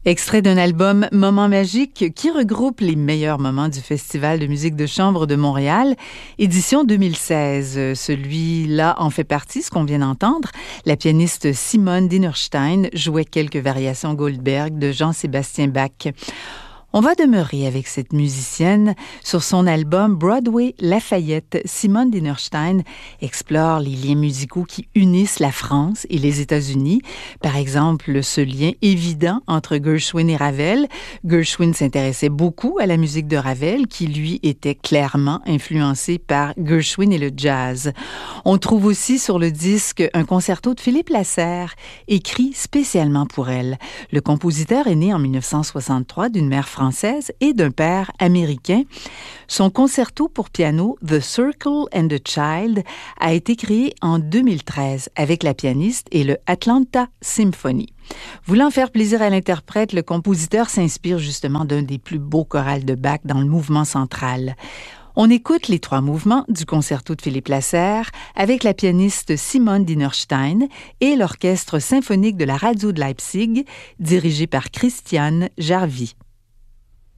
Extrait d'un album Moments magiques qui regroupe les meilleurs moments du Festival de musique de chambre de Montréal, édition 2016. Celui-là en fait partie, ce qu'on vient d'entendre. La pianiste Simone Dinerstein jouait quelques variations Goldberg de Jean-Sébastien Bach. On va demeurer avec cette musicienne sur son album Broadway Lafayette. Simone Dinerstein explore les liens musicaux qui unissent la France et les États-Unis. Par exemple, ce lien évident entre Gershwin et Ravel. Gershwin s'intéressait beaucoup à la musique de Ravel, qui lui était clairement influencé par Gershwin et le jazz. On trouve aussi sur le disque un concerto de Philippe Lasserre, écrit spécialement pour elle. Le compositeur est né en 1963 d'une mère française et d'un père américain. Son concerto pour piano The Circle and the Child a été créé en 2013 avec la pianiste et le Atlanta Symphony. Voulant faire plaisir à l'interprète, le compositeur s'inspire justement d'un des plus beaux chorals de Bach dans le mouvement central. On écoute les 3 mouvements du concerto de Philippe Lasserre avec la pianiste Simone Dinerstein et l'orchestre symphonique de la radio de Leipzig dirigé par Christiane Jarvi.